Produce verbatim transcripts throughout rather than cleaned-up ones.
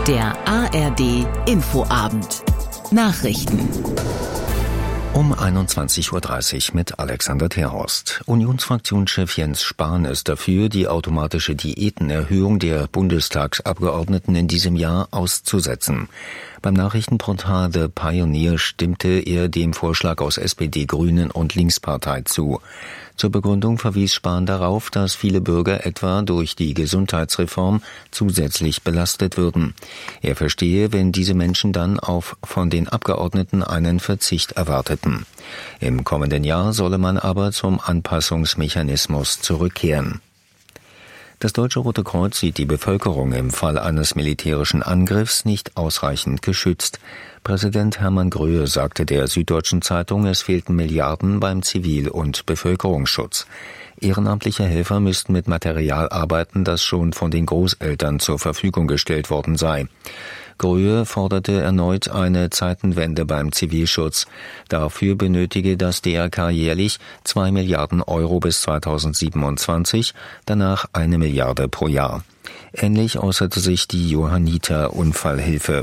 Der A R D Infoabend. Nachrichten. Um einundzwanzig Uhr dreißig mit Alexander Terhorst. Unionsfraktionschef Jens Spahn ist dafür, die automatische Diätenerhöhung der Bundestagsabgeordneten in diesem Jahr auszusetzen. Beim Nachrichtenportal The Pioneer stimmte er dem Vorschlag aus S P D, Grünen und Linkspartei zu. Zur Begründung verwies Spahn darauf, dass viele Bürger etwa durch die Gesundheitsreform zusätzlich belastet würden. Er verstehe, wenn diese Menschen dann auf von den Abgeordneten einen Verzicht erwarteten. Im kommenden Jahr solle man aber zum Anpassungsmechanismus zurückkehren. Das Deutsche Rote Kreuz sieht die Bevölkerung im Fall eines militärischen Angriffs nicht ausreichend geschützt. Präsident Hermann Gröhe sagte der Süddeutschen Zeitung, es fehlten Milliarden beim Zivil- und Bevölkerungsschutz. Ehrenamtliche Helfer müssten mit Material arbeiten, das schon von den Großeltern zur Verfügung gestellt worden sei. Gröhe forderte erneut eine Zeitenwende beim Zivilschutz. Dafür benötige das D R K jährlich zwei Milliarden Euro bis zweitausendsiebenundzwanzig, danach eine Milliarde pro Jahr. Ähnlich äußerte sich die Johanniter-Unfallhilfe.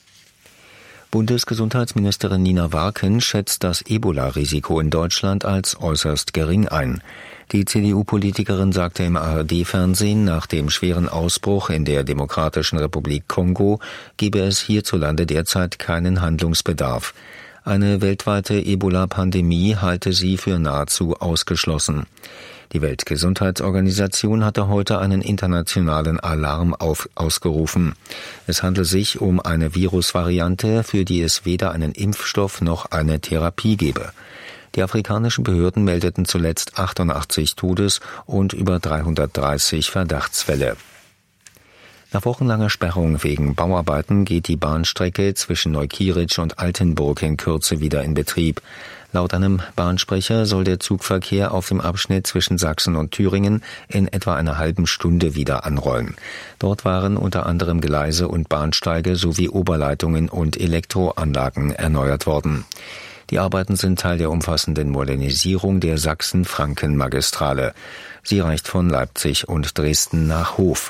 Bundesgesundheitsministerin Nina Warken schätzt das Ebola-Risiko in Deutschland als äußerst gering ein. Die C D U-Politikerin sagte im A R D-Fernsehen, nach dem schweren Ausbruch in der Demokratischen Republik Kongo gebe es hierzulande derzeit keinen Handlungsbedarf. Eine weltweite Ebola-Pandemie halte sie für nahezu ausgeschlossen. Die Weltgesundheitsorganisation hatte heute einen internationalen Alarm auf, ausgerufen. Es handelt sich um eine Virusvariante, für die es weder einen Impfstoff noch eine Therapie gebe. Die afrikanischen Behörden meldeten zuletzt achtundachtzig Todes- und über dreihundertdreißig Verdachtsfälle. Nach wochenlanger Sperrung wegen Bauarbeiten geht die Bahnstrecke zwischen Neukieritz und Altenburg in Kürze wieder in Betrieb. Laut einem Bahnsprecher soll der Zugverkehr auf dem Abschnitt zwischen Sachsen und Thüringen in etwa einer halben Stunde wieder anrollen. Dort waren unter anderem Gleise und Bahnsteige sowie Oberleitungen und Elektroanlagen erneuert worden. Die Arbeiten sind Teil der umfassenden Modernisierung der Sachsen-Franken-Magistrale. Sie reicht von Leipzig und Dresden nach Hof.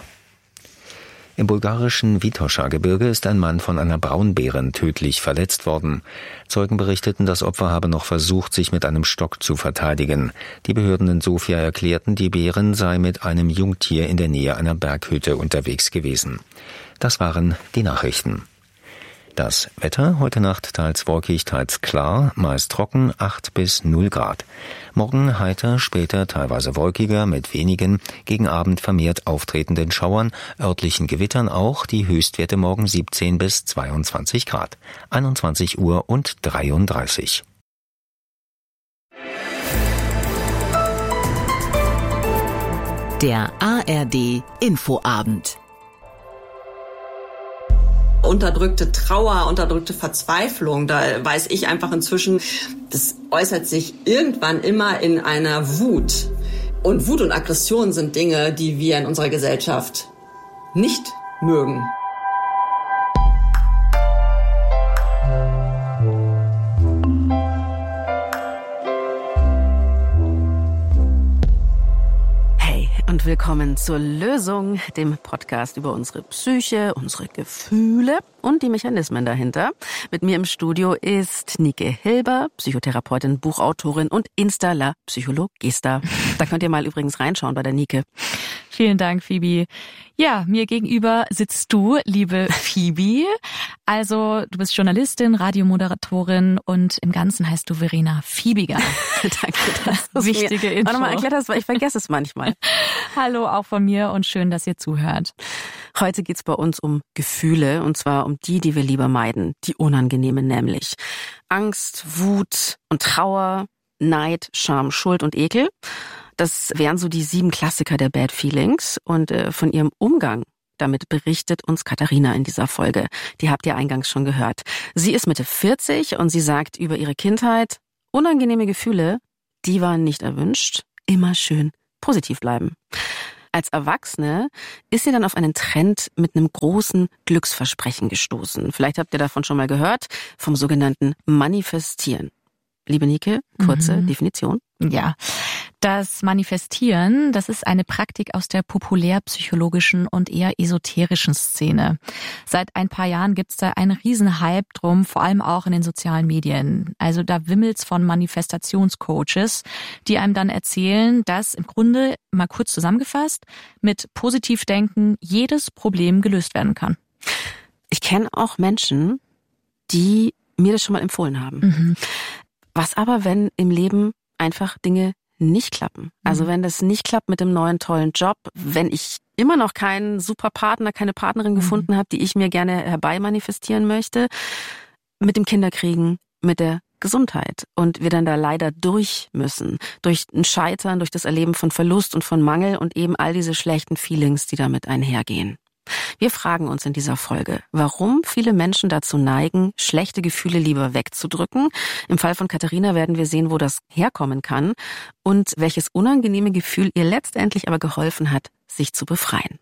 Im bulgarischen Vitosha-Gebirge ist ein Mann von einer Braunbären tödlich verletzt worden. Zeugen berichteten, das Opfer habe noch versucht, sich mit einem Stock zu verteidigen. Die Behörden in Sofia erklärten, die Bären sei mit einem Jungtier in der Nähe einer Berghütte unterwegs gewesen. Das waren die Nachrichten. Das Wetter, heute Nacht teils wolkig, teils klar, meist trocken, acht bis null Grad. Morgen heiter, später teilweise wolkiger mit wenigen, gegen Abend vermehrt auftretenden Schauern, örtlichen Gewittern auch, die Höchstwerte morgen siebzehn bis zweiundzwanzig Grad. einundzwanzig Uhr und dreiunddreißig. Der A R D Infoabend. Unterdrückte Trauer, unterdrückte Verzweiflung, da weiß ich einfach inzwischen, das äußert sich irgendwann immer in einer Wut. Und Wut und Aggression sind Dinge, die wir in unserer Gesellschaft nicht mögen. Und willkommen zur Lösung, dem Podcast über unsere Psyche, unsere Gefühle und die Mechanismen dahinter. Mit mir im Studio ist Nike Hilber, Psychotherapeutin, Buchautorin und Installa Psychologista. Da könnt ihr mal übrigens reinschauen bei der Nike. Vielen Dank, Phoebe. Ja, mir gegenüber sitzt du, liebe Phoebe. Also, du bist Journalistin, Radiomoderatorin und im Ganzen heißt du Verena Fiebiger. Danke, das ist wichtige mir. Intro. Warte mal, erklär das, weil ich vergesse es manchmal. Hallo auch von mir und schön, dass ihr zuhört. Heute geht's bei uns um Gefühle und zwar um die, die wir lieber meiden, die unangenehmen nämlich. Angst, Wut und Trauer, Neid, Scham, Schuld und Ekel. Das wären so die sieben Klassiker der Bad Feelings und äh, von ihrem Umgang damit berichtet uns Katharina in dieser Folge. Die habt ihr eingangs schon gehört. Sie ist Mitte vierzig und sie sagt über ihre Kindheit, unangenehme Gefühle, die waren nicht erwünscht, immer schön positiv bleiben. Als Erwachsene ist sie dann auf einen Trend mit einem großen Glücksversprechen gestoßen. Vielleicht habt ihr davon schon mal gehört, vom sogenannten Manifestieren. Liebe Nike, kurze mhm. Definition. Ja, Das Manifestieren, das ist eine Praktik aus der populärpsychologischen und eher esoterischen Szene. Seit ein paar Jahren gibt's da einen riesen Hype drum, vor allem auch in den sozialen Medien. Also da wimmelt's von Manifestationscoaches, die einem dann erzählen, dass im Grunde, mal kurz zusammengefasst, mit Positivdenken jedes Problem gelöst werden kann. Ich kenne auch Menschen, die mir das schon mal empfohlen haben. Mhm. Was aber, wenn im Leben einfach Dinge nicht klappen? Also wenn das nicht klappt mit dem neuen tollen Job, wenn ich immer noch keinen super Partner, keine Partnerin mhm. gefunden habe, die ich mir gerne herbeimanifestieren möchte, mit dem Kinderkriegen, mit der Gesundheit und wir dann da leider durch müssen, durch ein Scheitern, durch das Erleben von Verlust und von Mangel und eben all diese schlechten Feelings, die damit einhergehen. Wir fragen uns in dieser Folge, warum viele Menschen dazu neigen, schlechte Gefühle lieber wegzudrücken. Im Fall von Katharina werden wir sehen, wo das herkommen kann und welches unangenehme Gefühl ihr letztendlich aber geholfen hat, sich zu befreien.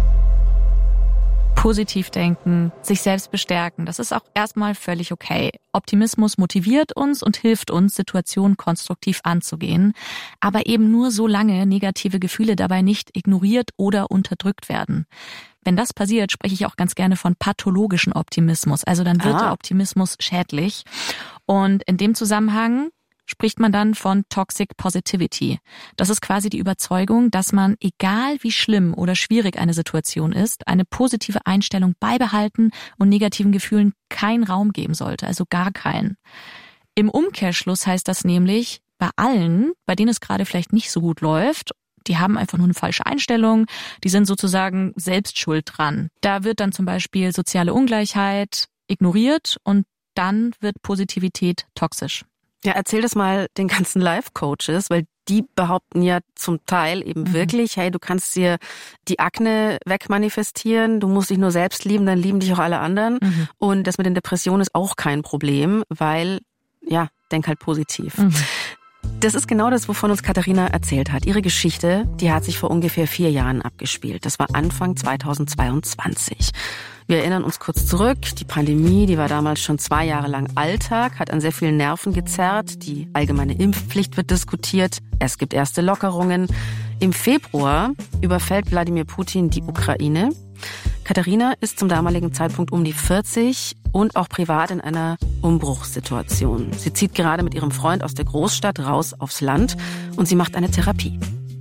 Positiv denken, sich selbst bestärken, das ist auch erstmal völlig okay. Optimismus motiviert uns und hilft uns, Situationen konstruktiv anzugehen, aber eben nur solange negative Gefühle dabei nicht ignoriert oder unterdrückt werden. Wenn das passiert, spreche ich auch ganz gerne von pathologischen Optimismus. Also dann wird ah. der Optimismus schädlich. Und in dem Zusammenhang spricht man dann von Toxic Positivity. Das ist quasi die Überzeugung, dass man, egal wie schlimm oder schwierig eine Situation ist, eine positive Einstellung beibehalten und negativen Gefühlen keinen Raum geben sollte, also gar keinen. Im Umkehrschluss heißt das nämlich, bei allen, bei denen es gerade vielleicht nicht so gut läuft, die haben einfach nur eine falsche Einstellung, die sind sozusagen selbst schuld dran. Da wird dann zum Beispiel soziale Ungleichheit ignoriert und dann wird Positivität toxisch. Ja, erzähl das mal den ganzen Life-Coaches, weil die behaupten ja zum Teil eben mhm. wirklich, hey, du kannst dir die Akne wegmanifestieren, du musst dich nur selbst lieben, dann lieben dich auch alle anderen. Mhm. Und das mit den Depressionen ist auch kein Problem, weil, ja, denk halt positiv. Mhm. Das ist genau das, wovon uns Katharina erzählt hat. Ihre Geschichte, die hat sich vor ungefähr vier Jahren abgespielt. Das war Anfang zweitausendzweiundzwanzig. Wir erinnern uns kurz zurück. Die Pandemie, die war damals schon zwei Jahre lang Alltag, hat an sehr vielen Nerven gezerrt. Die allgemeine Impfpflicht wird diskutiert. Es gibt erste Lockerungen. Im Februar überfällt Wladimir Putin die Ukraine. Katharina ist zum damaligen Zeitpunkt um die vierzig und auch privat in einer Umbruchssituation. Sie zieht gerade mit ihrem Freund aus der Großstadt raus aufs Land und sie macht eine Therapie.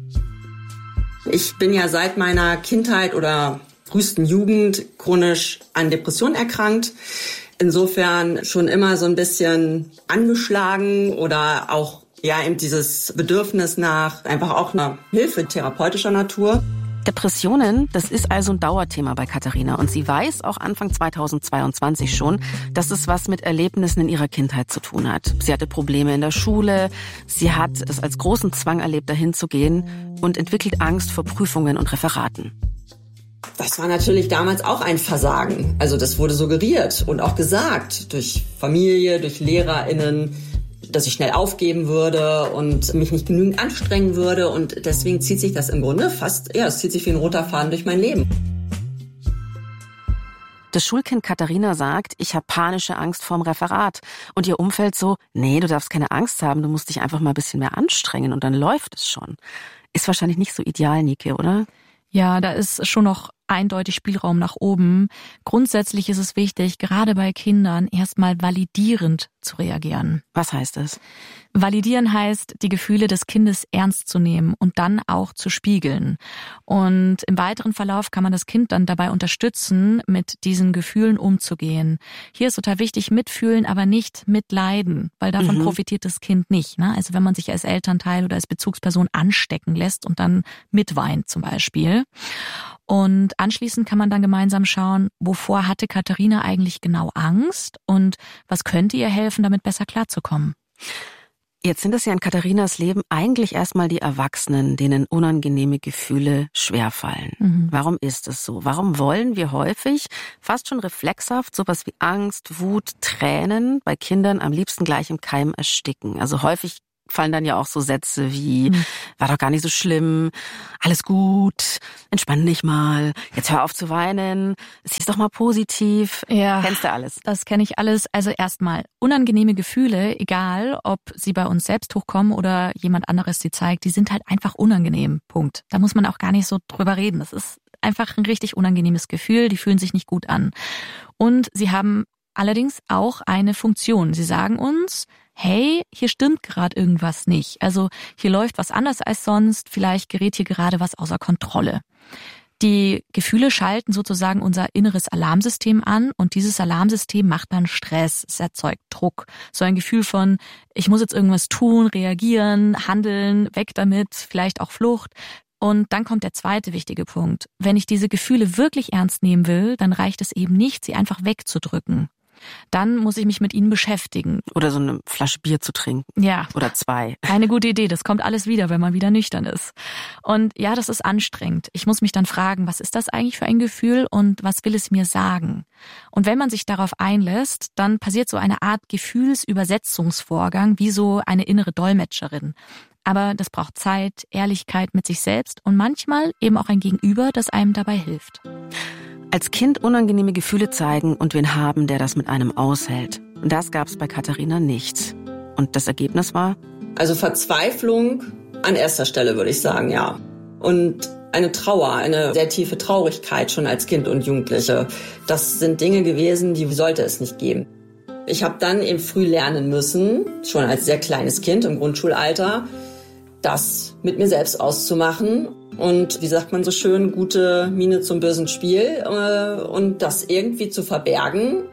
Ich bin ja seit meiner Kindheit oder frühesten Jugend chronisch an Depressionen erkrankt. Insofern schon immer so ein bisschen angeschlagen oder auch ja eben dieses Bedürfnis nach einfach auch einer Hilfe therapeutischer Natur. Depressionen, das ist also ein Dauerthema bei Katharina und sie weiß auch Anfang zweitausendzweiundzwanzig schon, dass es was mit Erlebnissen in ihrer Kindheit zu tun hat. Sie hatte Probleme in der Schule, sie hat es als großen Zwang erlebt, dahin zu gehen und entwickelt Angst vor Prüfungen und Referaten. Das war natürlich damals auch ein Versagen. Also das wurde suggeriert und auch gesagt durch Familie, durch LehrerInnen, dass ich schnell aufgeben würde und mich nicht genügend anstrengen würde. Und deswegen zieht sich das im Grunde fast, ja, es zieht sich wie ein roter Faden durch mein Leben. Das Schulkind Katharina sagt, ich habe panische Angst vorm Referat. Und ihr Umfeld so, nee, du darfst keine Angst haben, du musst dich einfach mal ein bisschen mehr anstrengen und dann läuft es schon. Ist wahrscheinlich nicht so ideal, Nike, oder? Ja, da ist schon noch eindeutig Spielraum nach oben. Grundsätzlich ist es wichtig, gerade bei Kindern erstmal validierend zu reagieren. Was heißt das? Validieren heißt, die Gefühle des Kindes ernst zu nehmen und dann auch zu spiegeln. Und im weiteren Verlauf kann man das Kind dann dabei unterstützen, mit diesen Gefühlen umzugehen. Hier ist total wichtig, mitfühlen, aber nicht mitleiden, weil davon mhm. profitiert das Kind nicht. Ne? Also wenn man sich als Elternteil oder als Bezugsperson anstecken lässt und dann mitweint zum Beispiel. Und anschließend kann man dann gemeinsam schauen, wovor hatte Katharina eigentlich genau Angst und was könnte ihr helfen, damit besser klarzukommen. Jetzt sind es ja in Katharinas Leben eigentlich erstmal die Erwachsenen, denen unangenehme Gefühle schwerfallen. Mhm. Warum ist es so? Warum wollen wir häufig, fast schon reflexhaft, sowas wie Angst, Wut, Tränen bei Kindern am liebsten gleich im Keim ersticken? Also häufig fallen dann ja auch so Sätze wie, hm. war doch gar nicht so schlimm, alles gut, entspann dich mal, jetzt hör auf zu weinen, sieh's doch mal positiv. Ja, kennst du alles? Das kenne ich alles. Also erstmal, unangenehme Gefühle, egal ob sie bei uns selbst hochkommen oder jemand anderes sie zeigt, die sind halt einfach unangenehm, Punkt. Da muss man auch gar nicht so drüber reden. Das ist einfach ein richtig unangenehmes Gefühl, die fühlen sich nicht gut an. Und sie haben allerdings auch eine Funktion. Sie sagen uns, hey, hier stimmt gerade irgendwas nicht. Also hier läuft was anders als sonst, vielleicht gerät hier gerade was außer Kontrolle. Die Gefühle schalten sozusagen unser inneres Alarmsystem an und dieses Alarmsystem macht dann Stress, es erzeugt Druck. So ein Gefühl von, ich muss jetzt irgendwas tun, reagieren, handeln, weg damit, vielleicht auch Flucht. Und dann kommt der zweite wichtige Punkt. Wenn ich diese Gefühle wirklich ernst nehmen will, dann reicht es eben nicht, sie einfach wegzudrücken. Dann muss ich mich mit ihnen beschäftigen. Oder so eine Flasche Bier zu trinken. Ja. Oder zwei. Eine gute Idee. Das kommt alles wieder, wenn man wieder nüchtern ist. Und ja, das ist anstrengend. Ich muss mich dann fragen, was ist das eigentlich für ein Gefühl und was will es mir sagen? Und wenn man sich darauf einlässt, dann passiert so eine Art Gefühlsübersetzungsvorgang, wie so eine innere Dolmetscherin. Aber das braucht Zeit, Ehrlichkeit mit sich selbst und manchmal eben auch ein Gegenüber, das einem dabei hilft. Als Kind unangenehme Gefühle zeigen und wen haben, der das mit einem aushält. Das gab's bei Katharina nicht. Und das Ergebnis war? Also Verzweiflung an erster Stelle, würde ich sagen, ja. Und eine Trauer, eine sehr tiefe Traurigkeit schon als Kind und Jugendliche. Das sind Dinge gewesen, die sollte es nicht geben. Ich habe dann eben früh lernen müssen, schon als sehr kleines Kind im Grundschulalter, das mit mir selbst auszumachen. Und wie sagt man so schön, gute Miene zum bösen Spiel äh, und das irgendwie zu verbergen.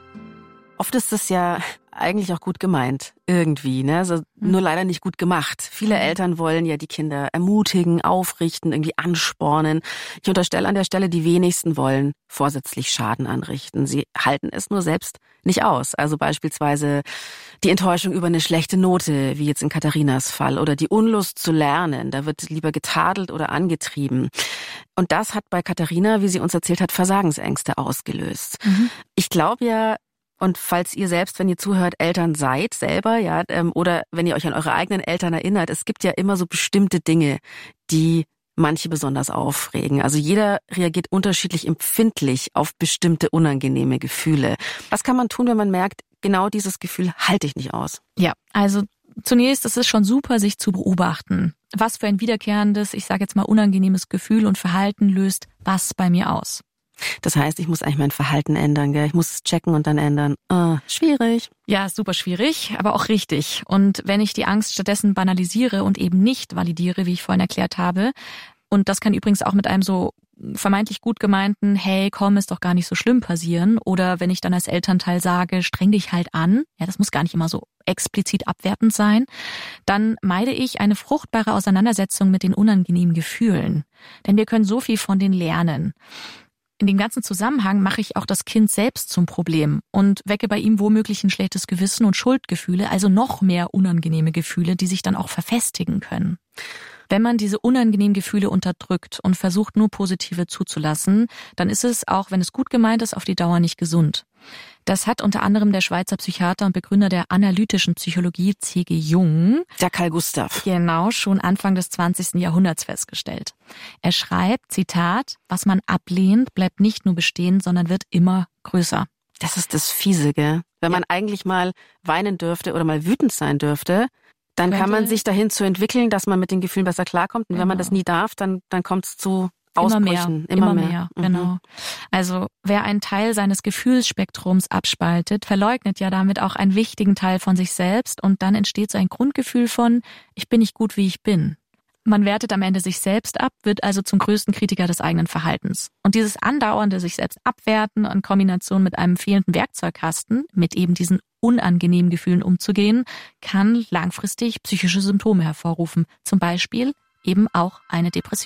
Oft ist das ja eigentlich auch gut gemeint, irgendwie, ne? Also nur leider nicht gut gemacht. Viele Eltern wollen ja die Kinder ermutigen, aufrichten, irgendwie anspornen. Ich unterstelle an der Stelle, die wenigsten wollen vorsätzlich Schaden anrichten. Sie halten es nur selbst nicht aus. Also beispielsweise die Enttäuschung über eine schlechte Note, wie jetzt in Katharinas Fall, oder die Unlust zu lernen. Da wird lieber getadelt oder angetrieben. Und das hat bei Katharina, wie sie uns erzählt hat, Versagensängste ausgelöst. Mhm. Ich glaube ja, und falls ihr selbst, wenn ihr zuhört, Eltern seid selber, ja, ähm, oder wenn ihr euch an eure eigenen Eltern erinnert, es gibt ja immer so bestimmte Dinge, die manche besonders aufregen. Also jeder reagiert unterschiedlich empfindlich auf bestimmte unangenehme Gefühle. Was kann man tun, wenn man merkt, genau dieses Gefühl halte ich nicht aus? Ja, also zunächst, es ist schon super, sich zu beobachten. Was für ein wiederkehrendes, ich sage jetzt mal unangenehmes Gefühl und Verhalten löst was bei mir aus? Das heißt, ich muss eigentlich mein Verhalten ändern, gell? Ich muss es checken und dann ändern. Ah, schwierig. Ja, super schwierig, aber auch richtig. Und wenn ich die Angst stattdessen banalisiere und eben nicht validiere, wie ich vorhin erklärt habe, und das kann übrigens auch mit einem so vermeintlich gut gemeinten, hey, komm, ist doch gar nicht so schlimm passieren. Oder wenn ich dann als Elternteil sage, streng dich halt an, ja, das muss gar nicht immer so explizit abwertend sein, dann meide ich eine fruchtbare Auseinandersetzung mit den unangenehmen Gefühlen. Denn wir können so viel von denen lernen. In dem ganzen Zusammenhang mache ich auch das Kind selbst zum Problem und wecke bei ihm womöglich ein schlechtes Gewissen und Schuldgefühle, also noch mehr unangenehme Gefühle, die sich dann auch verfestigen können. Wenn man diese unangenehmen Gefühle unterdrückt und versucht, nur positive zuzulassen, dann ist es, auch wenn es gut gemeint ist, auf die Dauer nicht gesund. Das hat unter anderem der Schweizer Psychiater und Begründer der analytischen Psychologie C G Jung, der Carl Gustav, genau, schon Anfang des zwanzigsten Jahrhunderts festgestellt. Er schreibt, Zitat, was man ablehnt, bleibt nicht nur bestehen, sondern wird immer größer. Das ist das Fiese, gell? Wenn ja. man eigentlich mal weinen dürfte oder mal wütend sein dürfte, dann Könnte. kann man sich dahin zu entwickeln, dass man mit den Gefühlen besser klarkommt. Und genau. wenn man das nie darf, dann, dann kommt es zu Ausbrüchen. Immer mehr, immer, mehr, mehr. Mhm. Genau. Also wer einen Teil seines Gefühlsspektrums abspaltet, verleugnet ja damit auch einen wichtigen Teil von sich selbst und dann entsteht so ein Grundgefühl von, ich bin nicht gut, wie ich bin. Man wertet am Ende sich selbst ab, wird also zum größten Kritiker des eigenen Verhaltens. Und dieses andauernde sich selbst abwerten in Kombination mit einem fehlenden Werkzeugkasten, mit eben diesen unangenehmen Gefühlen umzugehen, kann langfristig psychische Symptome hervorrufen. Zum Beispiel eben auch eine Depression.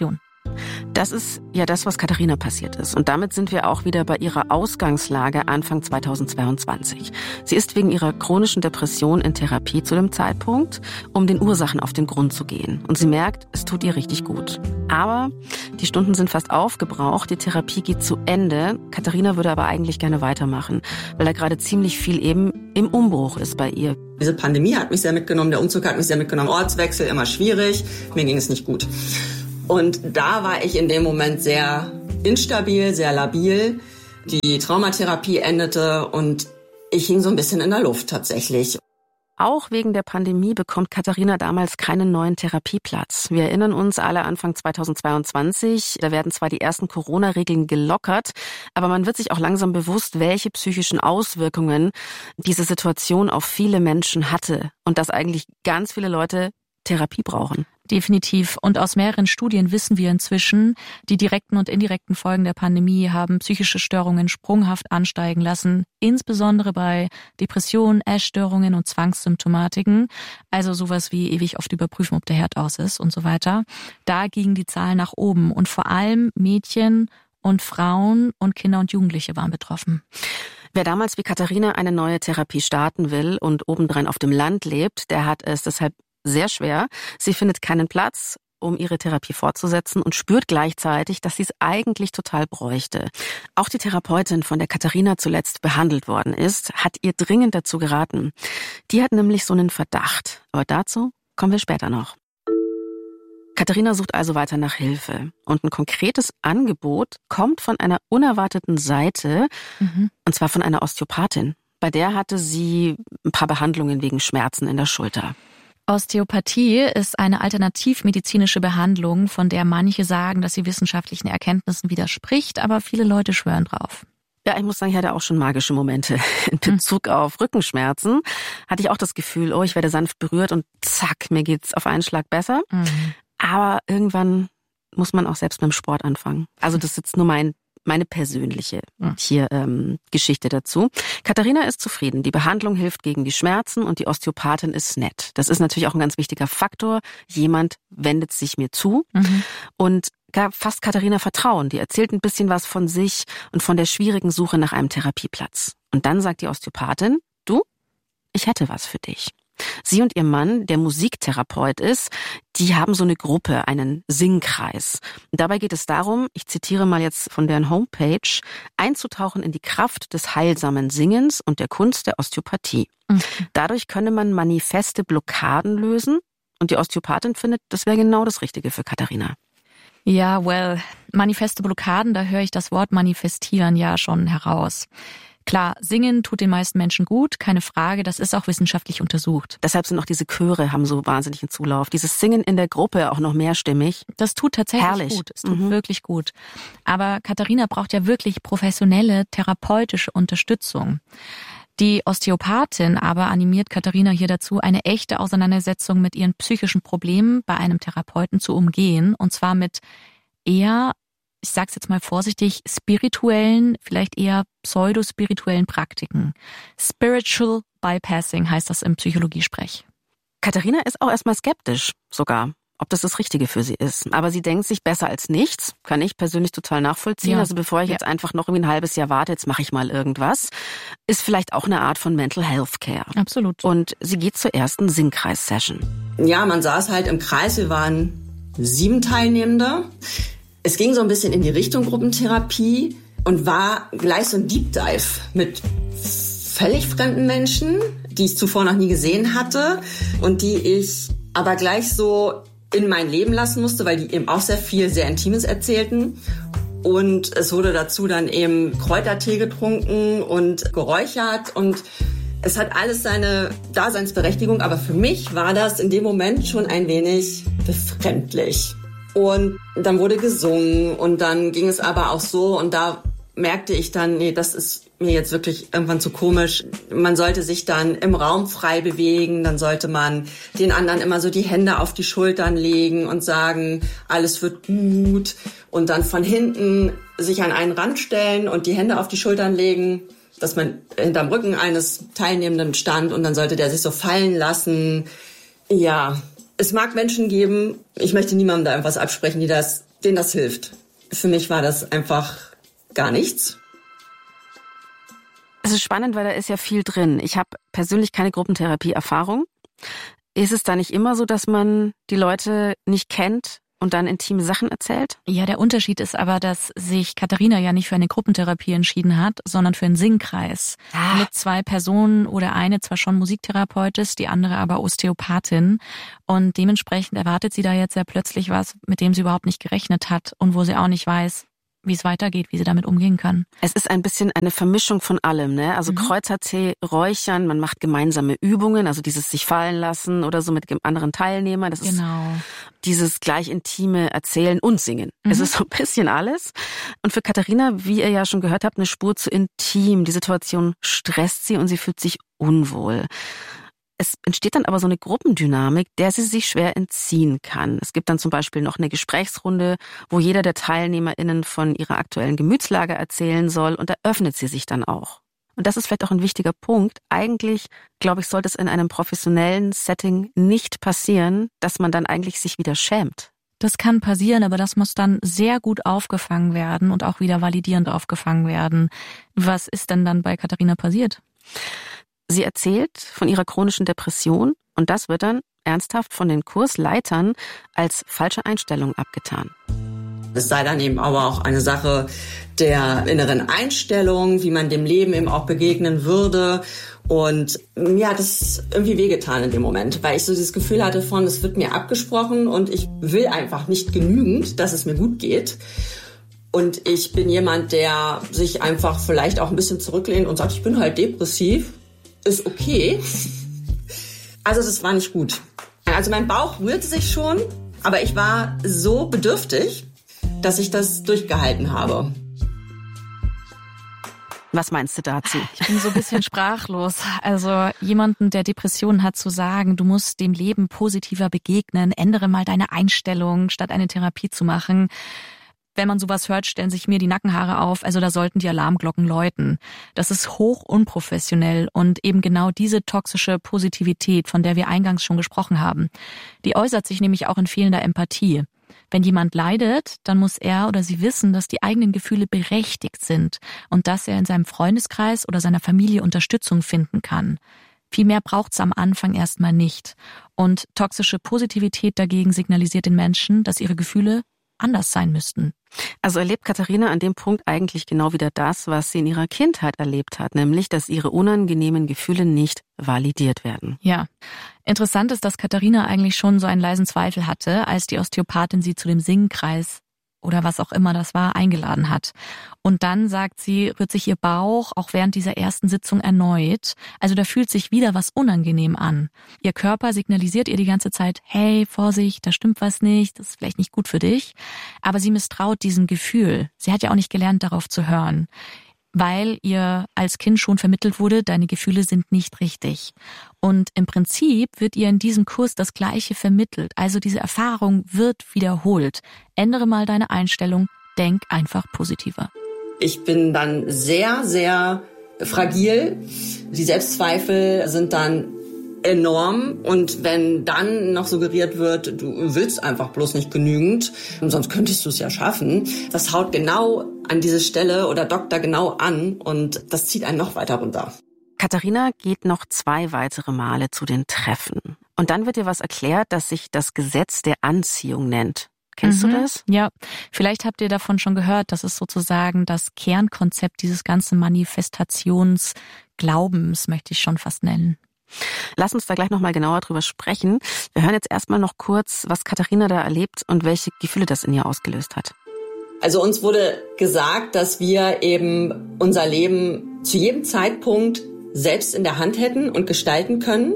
Das ist ja das, was Katharina passiert ist. Und damit sind wir auch wieder bei ihrer Ausgangslage Anfang zweitausendzweiundzwanzig. Sie ist wegen ihrer chronischen Depression in Therapie zu dem Zeitpunkt, um den Ursachen auf den Grund zu gehen. Und sie merkt, es tut ihr richtig gut. Aber die Stunden sind fast aufgebraucht, die Therapie geht zu Ende. Katharina würde aber eigentlich gerne weitermachen, weil da gerade ziemlich viel eben im Umbruch ist bei ihr. Diese Pandemie hat mich sehr mitgenommen, der Umzug hat mich sehr mitgenommen, Ortswechsel immer schwierig, mir ging es nicht gut. Und da war ich in dem Moment sehr instabil, sehr labil. Die Traumatherapie endete und ich hing so ein bisschen in der Luft tatsächlich. Auch wegen der Pandemie bekommt Katharina damals keinen neuen Therapieplatz. Wir erinnern uns alle Anfang zweitausendzweiundzwanzig, da werden zwar die ersten Corona-Regeln gelockert, aber man wird sich auch langsam bewusst, welche psychischen Auswirkungen diese Situation auf viele Menschen hatte und dass eigentlich ganz viele Leute Therapie brauchen. Definitiv. Und aus mehreren Studien wissen wir inzwischen, die direkten und indirekten Folgen der Pandemie haben psychische Störungen sprunghaft ansteigen lassen, insbesondere bei Depressionen, Essstörungen und Zwangssymptomatiken, also sowas wie ewig oft überprüfen, ob der Herd aus ist und so weiter. Da gingen die Zahlen nach oben und vor allem Mädchen und Frauen und Kinder und Jugendliche waren betroffen. Wer damals wie Katharina eine neue Therapie starten will und obendrein auf dem Land lebt, der hat es deshalb sehr schwer. Sie findet keinen Platz, um ihre Therapie fortzusetzen und spürt gleichzeitig, dass sie es eigentlich total bräuchte. Auch die Therapeutin, von der Katharina zuletzt behandelt worden ist, hat ihr dringend dazu geraten. Die hat nämlich so einen Verdacht. Aber dazu kommen wir später noch. Katharina sucht also weiter nach Hilfe. Und ein konkretes Angebot kommt von einer unerwarteten Seite, mhm. und zwar von einer Osteopathin. Bei der hatte sie ein paar Behandlungen wegen Schmerzen in der Schulter. Osteopathie ist eine alternativmedizinische Behandlung, von der manche sagen, dass sie wissenschaftlichen Erkenntnissen widerspricht, aber viele Leute schwören drauf. Ja, ich muss sagen, ich hatte auch schon magische Momente in Bezug auf Rückenschmerzen. Hatte ich auch das Gefühl, oh, ich werde sanft berührt und zack, mir geht's auf einen Schlag besser. Mhm. Aber irgendwann muss man auch selbst beim Sport anfangen. Also das ist jetzt nur mein meine persönliche hier ähm, Geschichte dazu. Katharina ist zufrieden. Die Behandlung hilft gegen die Schmerzen und die Osteopathin ist nett. Das ist natürlich auch ein ganz wichtiger Faktor. Jemand wendet sich mir zu mhm. und fasst Katharina Vertrauen. Die erzählt ein bisschen was von sich und von der schwierigen Suche nach einem Therapieplatz. Und dann sagt die Osteopathin, du, ich hätte was für dich. Sie und ihr Mann, der Musiktherapeut ist, die haben so eine Gruppe, einen Singkreis. Und dabei geht es darum, ich zitiere mal jetzt von deren Homepage, einzutauchen in die Kraft des heilsamen Singens und der Kunst der Osteopathie. Mhm. Dadurch könne man manifeste Blockaden lösen und die Osteopathin findet, das wäre genau das Richtige für Katharina. Ja, well, manifeste Blockaden, da höre ich das Wort manifestieren ja schon heraus. Klar, singen tut den meisten Menschen gut, keine Frage, das ist auch wissenschaftlich untersucht. Deshalb sind auch diese Chöre, haben so wahnsinnigen Zulauf. Dieses Singen in der Gruppe auch noch mehrstimmig. Das tut tatsächlich Herrlich. gut, es tut mhm. wirklich gut. Aber Katharina braucht ja wirklich professionelle, therapeutische Unterstützung. Die Osteopathin aber animiert Katharina hier dazu, eine echte Auseinandersetzung mit ihren psychischen Problemen bei einem Therapeuten zu umgehen. Und zwar mit eher, ich sag's jetzt mal vorsichtig, spirituellen, vielleicht eher pseudospirituellen Praktiken. Spiritual Bypassing heißt das im Psychologiesprech. Katharina ist auch erstmal skeptisch sogar, ob das das Richtige für sie ist. Aber sie denkt sich, besser als nichts, kann ich persönlich total nachvollziehen. Ja. Also bevor ich ja. jetzt einfach noch irgendwie ein halbes Jahr warte, jetzt mache ich mal irgendwas, ist vielleicht auch eine Art von Mental Health Care. Absolut. Und sie geht zur ersten Singkreis-Session. Ja, man saß halt im Kreis, wir waren sieben Teilnehmende. Es ging so ein bisschen in die Richtung Gruppentherapie und war gleich so ein Deep Dive mit völlig fremden Menschen, die ich zuvor noch nie gesehen hatte und die ich aber gleich so in mein Leben lassen musste, weil die eben auch sehr viel, sehr Intimes erzählten. Und es wurde dazu dann eben Kräutertee getrunken und geräuchert und es hat alles seine Daseinsberechtigung, aber für mich war das in dem Moment schon ein wenig befremdlich. Und dann wurde gesungen und dann ging es aber auch so und da merkte ich dann, nee, das ist mir jetzt wirklich irgendwann zu komisch. Man sollte sich dann im Raum frei bewegen, dann sollte man den anderen immer so die Hände auf die Schultern legen und sagen, alles wird gut und dann von hinten sich an einen Rand stellen und die Hände auf die Schultern legen, dass man hinterm Rücken eines Teilnehmenden stand und dann sollte der sich so fallen lassen. Ja, es mag Menschen geben, ich möchte niemandem da irgendwas absprechen, die das denen das hilft. Für mich war das einfach gar nichts. Es ist spannend, weil da ist ja viel drin. Ich habe persönlich keine Gruppentherapie-Erfahrung. Ist es da nicht immer so, dass man die Leute nicht kennt und dann intime Sachen erzählt? Ja, der Unterschied ist aber, dass sich Katharina ja nicht für eine Gruppentherapie entschieden hat, sondern für einen Singkreis. Ah. Mit zwei Personen oder eine zwar schon Musiktherapeutin, die andere aber Osteopathin. Und dementsprechend erwartet sie da jetzt sehr plötzlich was, mit dem sie überhaupt nicht gerechnet hat und wo sie auch nicht weiß, wie es weitergeht, wie sie damit umgehen kann. Es ist ein bisschen eine Vermischung von allem, ne? Also mhm. Kräutertee, Räuchern, man macht gemeinsame Übungen, also dieses sich fallen lassen oder so mit anderen Teilnehmern. Das genau. ist dieses gleich intime Erzählen und Singen. Mhm. Es ist so ein bisschen alles. Und für Katharina, wie ihr ja schon gehört habt, eine Spur zu intim. Die Situation stresst sie und sie fühlt sich unwohl. Es entsteht dann aber so eine Gruppendynamik, der sie sich schwer entziehen kann. Es gibt dann zum Beispiel noch eine Gesprächsrunde, wo jeder der TeilnehmerInnen von ihrer aktuellen Gemütslage erzählen soll, und da öffnet sie sich dann auch. Und das ist vielleicht auch ein wichtiger Punkt. Eigentlich, glaube ich, sollte es in einem professionellen Setting nicht passieren, dass man dann eigentlich sich wieder schämt. Das kann passieren, aber das muss dann sehr gut aufgefangen werden und auch wieder validierend aufgefangen werden. Was ist denn dann bei Katharina passiert? Sie erzählt von ihrer chronischen Depression und das wird dann ernsthaft von den Kursleitern als falsche Einstellung abgetan. Es sei dann eben aber auch eine Sache der inneren Einstellung, wie man dem Leben eben auch begegnen würde. Und mir hat es irgendwie wehgetan in dem Moment, weil ich so dieses Gefühl hatte von, es wird mir abgesprochen und ich will einfach nicht genügend, dass es mir gut geht. Und ich bin jemand, der sich einfach vielleicht auch ein bisschen zurücklehnt und sagt, ich bin halt depressiv. Ist okay. Also das war nicht gut. Also mein Bauch rührte sich schon, aber ich war so bedürftig, dass ich das durchgehalten habe. Was meinst du dazu? Ich bin so ein bisschen sprachlos. Also jemanden, der Depressionen hat, zu sagen, du musst dem Leben positiver begegnen, ändere mal deine Einstellung, statt eine Therapie zu machen. Wenn man sowas hört, stellen sich mir die Nackenhaare auf. Also da sollten die Alarmglocken läuten. Das ist hoch unprofessionell und eben genau diese toxische Positivität, von der wir eingangs schon gesprochen haben, die äußert sich nämlich auch in fehlender Empathie. Wenn jemand leidet, dann muss er oder sie wissen, dass die eigenen Gefühle berechtigt sind und dass er in seinem Freundeskreis oder seiner Familie Unterstützung finden kann. Viel mehr braucht's am Anfang erstmal nicht. Und toxische Positivität dagegen signalisiert den Menschen, dass ihre Gefühle anders sein müssten. Also erlebt Katharina an dem Punkt eigentlich genau wieder das, was sie in ihrer Kindheit erlebt hat, nämlich, dass ihre unangenehmen Gefühle nicht validiert werden. Ja. Interessant ist, dass Katharina eigentlich schon so einen leisen Zweifel hatte, als die Osteopathin sie zu dem Singkreis oder was auch immer das war, eingeladen hat. Und dann, sagt sie, rührt sich ihr Bauch auch während dieser ersten Sitzung erneut. Also da fühlt sich wieder was unangenehm an. Ihr Körper signalisiert ihr die ganze Zeit, hey, Vorsicht, da stimmt was nicht, das ist vielleicht nicht gut für dich. Aber sie misstraut diesem Gefühl. Sie hat ja auch nicht gelernt, darauf zu hören, weil ihr als Kind schon vermittelt wurde, deine Gefühle sind nicht richtig. Und im Prinzip wird ihr in diesem Kurs das Gleiche vermittelt. Also diese Erfahrung wird wiederholt. Ändere mal deine Einstellung, denk einfach positiver. Ich bin dann sehr, sehr fragil. Die Selbstzweifel sind dann enorm. Und wenn dann noch suggeriert wird, du willst einfach bloß nicht genügend, sonst könntest du es ja schaffen, das haut genau an diese Stelle oder dockt da genau an und das zieht einen noch weiter runter. Katharina geht noch zwei weitere Male zu den Treffen. Und dann wird ihr was erklärt, das sich das Gesetz der Anziehung nennt. Kennst mhm. du das? Ja, vielleicht habt ihr davon schon gehört. Das ist sozusagen das Kernkonzept dieses ganzen Manifestationsglaubens, möchte ich schon fast nennen. Lass uns da gleich nochmal genauer drüber sprechen. Wir hören jetzt erstmal noch kurz, was Katharina da erlebt und welche Gefühle das in ihr ausgelöst hat. Also uns wurde gesagt, dass wir eben unser Leben zu jedem Zeitpunkt selbst in der Hand hätten und gestalten können.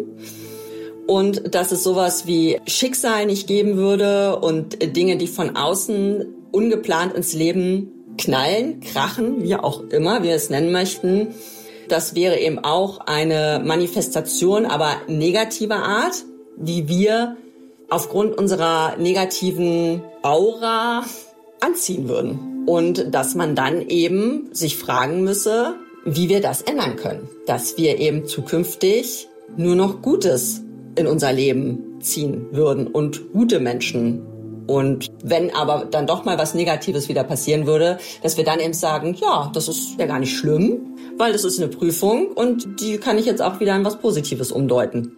Und dass es sowas wie Schicksal nicht geben würde und Dinge, die von außen ungeplant ins Leben knallen, krachen, wie auch immer wir es nennen möchten. Das wäre eben auch eine Manifestation, aber negativer Art, die wir aufgrund unserer negativen Aura anziehen würden. Und dass man dann eben sich fragen müsse, wie wir das ändern können. Dass wir eben zukünftig nur noch Gutes in unser Leben ziehen würden und gute Menschen Und wenn aber dann doch mal was Negatives wieder passieren würde, dass wir dann eben sagen, ja, das ist ja gar nicht schlimm, weil das ist eine Prüfung und die kann ich jetzt auch wieder in was Positives umdeuten.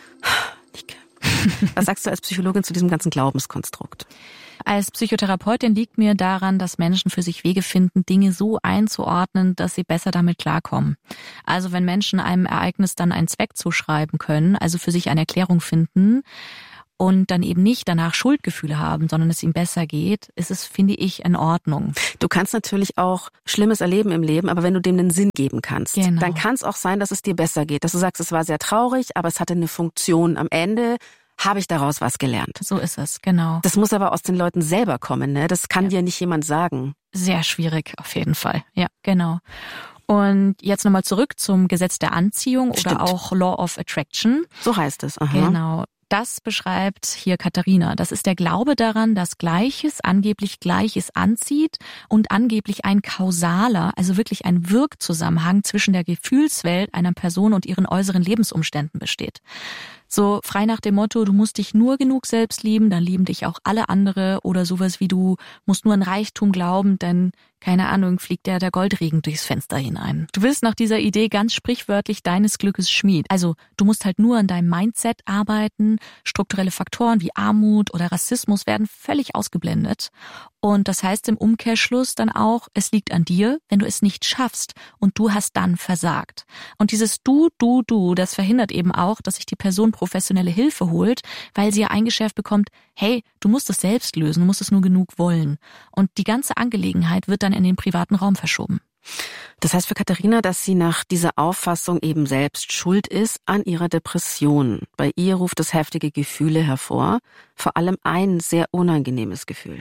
Nike, was sagst du als Psychologin zu diesem ganzen Glaubenskonstrukt? Als Psychotherapeutin liegt mir daran, dass Menschen für sich Wege finden, Dinge so einzuordnen, dass sie besser damit klarkommen. Also wenn Menschen einem Ereignis dann einen Zweck zuschreiben können, also für sich eine Erklärung finden und dann eben nicht danach Schuldgefühle haben, sondern es ihm besser geht, ist es, finde ich, in Ordnung. Du kannst natürlich auch Schlimmes erleben im Leben, aber wenn du dem einen Sinn geben kannst, genau. dann kann es auch sein, dass es dir besser geht. Dass du sagst, es war sehr traurig, aber es hatte eine Funktion. Am Ende habe ich daraus was gelernt. So ist es, genau. Das muss aber aus den Leuten selber kommen, ne? Das kann ja. dir nicht jemand sagen. Sehr schwierig, auf jeden Fall. Ja, genau. Und jetzt nochmal zurück zum Gesetz der Anziehung Stimmt. oder auch Law of Attraction. So heißt es. Aha. Genau. Das beschreibt hier Katharina. Das ist der Glaube daran, dass Gleiches angeblich Gleiches anzieht und angeblich ein kausaler, also wirklich ein Wirkzusammenhang zwischen der Gefühlswelt einer Person und ihren äußeren Lebensumständen besteht. So frei nach dem Motto, du musst dich nur genug selbst lieben, dann lieben dich auch alle andere, oder sowas wie du musst nur an Reichtum glauben, denn, keine Ahnung, fliegt der der Goldregen durchs Fenster hinein. Du willst nach dieser Idee ganz sprichwörtlich deines Glückes Schmied. Also du musst halt nur an deinem Mindset arbeiten, strukturelle Faktoren wie Armut oder Rassismus werden völlig ausgeblendet. Und das heißt im Umkehrschluss dann auch, es liegt an dir, wenn du es nicht schaffst und du hast dann versagt. Und dieses Du, Du, Du, das verhindert eben auch, dass sich die Person professionelle Hilfe holt, weil sie ja eingeschärft bekommt, hey, du musst es selbst lösen, du musst es nur genug wollen. Und die ganze Angelegenheit wird dann in den privaten Raum verschoben. Das heißt für Katharina, dass sie nach dieser Auffassung eben selbst schuld ist an ihrer Depression. Bei ihr ruft das heftige Gefühle hervor, vor allem ein sehr unangenehmes Gefühl.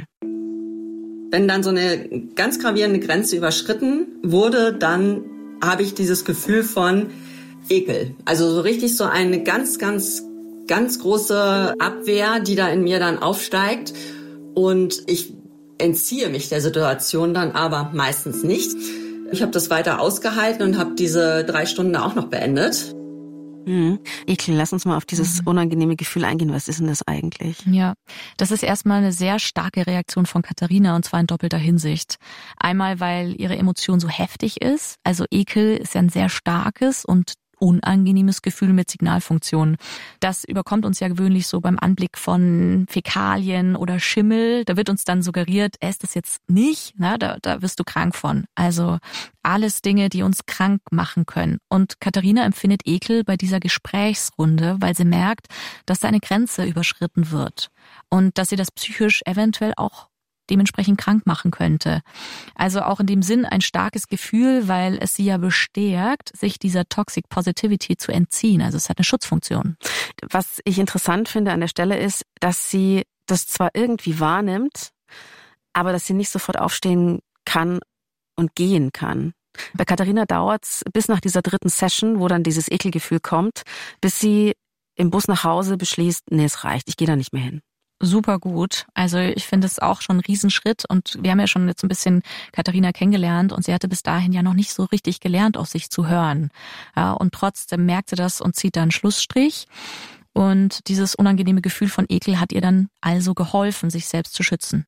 Wenn dann so eine ganz gravierende Grenze überschritten wurde, dann habe ich dieses Gefühl von Ekel. Also so richtig so eine ganz, ganz, ganz große Abwehr, die da in mir dann aufsteigt. Und ich entziehe mich der Situation dann aber meistens nicht. Ich habe das weiter ausgehalten und habe diese drei Stunden auch noch beendet. Mhm. Ekel, lass uns mal auf dieses unangenehme Gefühl eingehen. Was ist denn das eigentlich? Ja, das ist erstmal eine sehr starke Reaktion von Katharina, und zwar in doppelter Hinsicht. Einmal, weil ihre Emotion so heftig ist. Also Ekel ist ja ein sehr starkes und unangenehmes Gefühl mit Signalfunktion. Das überkommt uns ja gewöhnlich so beim Anblick von Fäkalien oder Schimmel. Da wird uns dann suggeriert, esst das jetzt nicht, na, da, da wirst du krank von. Also alles Dinge, die uns krank machen können. Und Katharina empfindet Ekel bei dieser Gesprächsrunde, weil sie merkt, dass da eine Grenze überschritten wird und dass sie das psychisch eventuell auch dementsprechend krank machen könnte. Also auch in dem Sinn ein starkes Gefühl, weil es sie ja bestärkt, sich dieser Toxic Positivity zu entziehen. Also es hat eine Schutzfunktion. Was ich interessant finde an der Stelle ist, dass sie das zwar irgendwie wahrnimmt, aber dass sie nicht sofort aufstehen kann und gehen kann. Bei Katharina dauert's bis nach dieser dritten Session, wo dann dieses Ekelgefühl kommt, bis sie im Bus nach Hause beschließt, nee, es reicht, ich gehe da nicht mehr hin. Super gut. Also ich finde es auch schon ein Riesenschritt, und wir haben ja schon jetzt ein bisschen Katharina kennengelernt und sie hatte bis dahin ja noch nicht so richtig gelernt, auf sich zu hören. Ja, und trotzdem merkt sie das und zieht da einen Schlussstrich. Und dieses unangenehme Gefühl von Ekel hat ihr dann also geholfen, sich selbst zu schützen.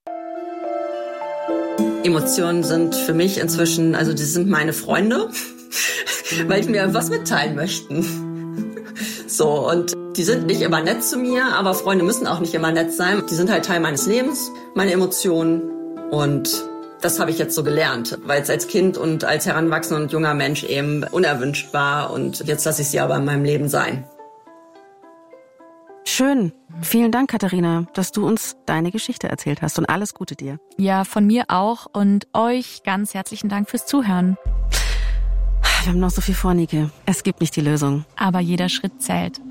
Emotionen sind für mich inzwischen, also die sind meine Freunde, weil die mir was mitteilen möchten. So, und die sind nicht immer nett zu mir, aber Freunde müssen auch nicht immer nett sein. Die sind halt Teil meines Lebens, meine Emotionen, und das habe ich jetzt so gelernt, weil es als Kind und als heranwachsender und junger Mensch eben unerwünscht war, und jetzt lasse ich sie aber in meinem Leben sein. Schön. Vielen Dank, Katharina, dass du uns deine Geschichte erzählt hast, und alles Gute dir. Ja, von mir auch, und euch ganz herzlichen Dank fürs Zuhören. Wir haben noch so viel vor, Nike. Es gibt nicht die Lösung. Aber jeder Schritt zählt.